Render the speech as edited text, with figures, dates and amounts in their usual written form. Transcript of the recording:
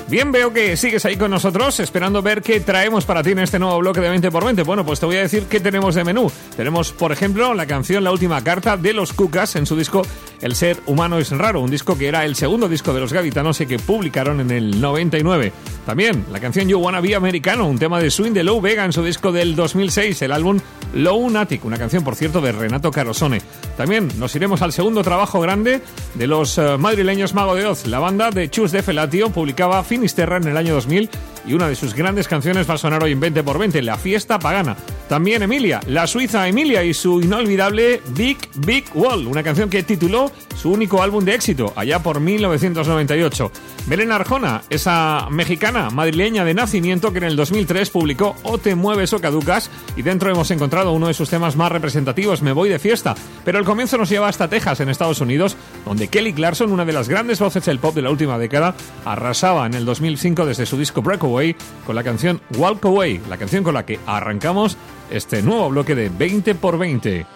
Bien, veo que sigues ahí con nosotros, esperando ver qué traemos para ti en este nuevo bloque de 20x20. Bueno, pues te voy a decir qué tenemos de menú. Tenemos, por ejemplo, la canción La Última Carta de Los Cucas en su disco El Ser Humano es Raro, un disco que era el segundo disco de Los Gaditanos y que publicaron en el 99. También la canción You Wanna Be Americano, un tema de swing de Lou Bega en su disco del 2006, el álbum Lunatic, una canción, por cierto, de Renato Carosone. También nos iremos al segundo trabajo grande de los madrileños Mago de Oz. La banda de Chus de Felatio publicaba Finisterra en el año 2000 y una de sus grandes canciones va a sonar hoy en 20x20, La Fiesta Pagana. También Emilia, la suiza Emilia y su inolvidable Big Big Wall, una canción que tituló su único álbum de éxito allá por 1998. Belén Arjona, esa mexicana madrileña de nacimiento que en el 2003 publicó O Te Mueves o Caducas y dentro hemos encontrado uno de sus temas más representativos, Me Voy de Fiesta. Pero el comienzo nos lleva hasta Texas, en Estados Unidos, donde Kelly Clarkson, una de las grandes voces del pop de la última década, arrasaba en el 2005 desde su disco Breakaway con la canción Walk Away, la canción con la que arrancamos este nuevo bloque de 20x20.